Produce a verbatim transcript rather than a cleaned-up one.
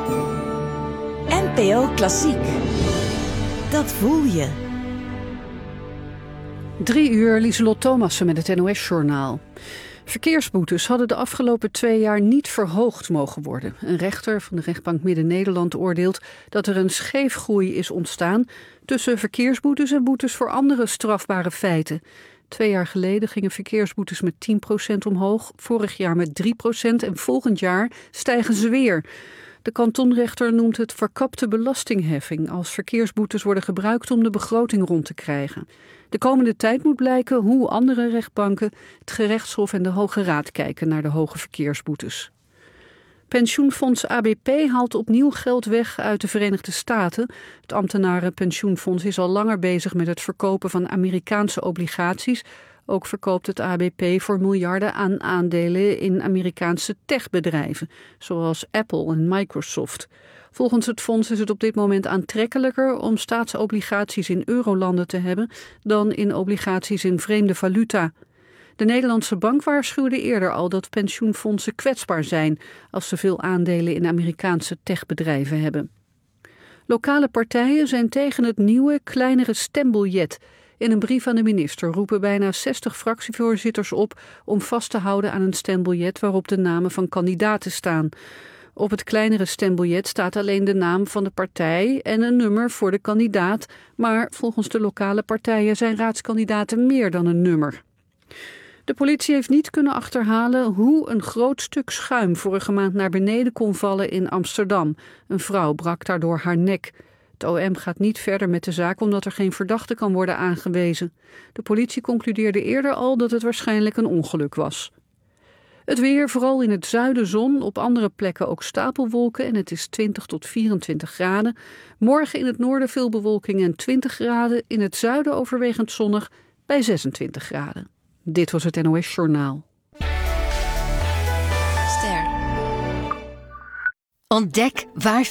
N P O Klassiek. Dat voel je. Drie uur, Lieselot Thomassen met het N O S-journaal. Verkeersboetes hadden de afgelopen twee jaar niet verhoogd mogen worden. Een rechter van de rechtbank Midden-Nederland oordeelt dat er een scheefgroei is ontstaan tussen verkeersboetes en boetes voor andere strafbare feiten. Twee jaar geleden gingen verkeersboetes met tien procent omhoog, vorig jaar met drie procent en volgend jaar stijgen ze weer. De kantonrechter noemt het verkapte belastingheffing als verkeersboetes worden gebruikt om de begroting rond te krijgen. De komende tijd moet blijken hoe andere rechtbanken, het gerechtshof en de Hoge Raad kijken naar de hoge verkeersboetes. Pensioenfonds A B P haalt opnieuw geld weg uit de Verenigde Staten. Het ambtenarenpensioenfonds is al langer bezig met het verkopen van Amerikaanse obligaties. Ook verkoopt het A B P voor miljarden aan aandelen in Amerikaanse techbedrijven, zoals Apple en Microsoft. Volgens het fonds is het op dit moment aantrekkelijker om staatsobligaties in eurolanden te hebben dan in obligaties in vreemde valuta. De Nederlandse bank waarschuwde eerder al dat pensioenfondsen kwetsbaar zijn als ze veel aandelen in Amerikaanse techbedrijven hebben. Lokale partijen zijn tegen het nieuwe, kleinere stembiljet. In een brief aan de minister roepen bijna zestig fractievoorzitters op om vast te houden aan een stembiljet waarop de namen van kandidaten staan. Op het kleinere stembiljet staat alleen de naam van de partij en een nummer voor de kandidaat, maar volgens de lokale partijen zijn raadskandidaten meer dan een nummer. De politie heeft niet kunnen achterhalen hoe een groot stuk schuim vorige maand naar beneden kon vallen in Amsterdam. Een vrouw brak daardoor haar nek. Het O M gaat niet verder met de zaak omdat er geen verdachte kan worden aangewezen. De politie concludeerde eerder al dat het waarschijnlijk een ongeluk was. Het weer, vooral in het zuiden zon, op andere plekken ook stapelwolken en het is twintig tot vierentwintig graden. Morgen in het noorden veel bewolking en twintig graden, in het zuiden overwegend zonnig bij zesentwintig graden. Dit was het N O S-journaal. Ster. Ontdek waar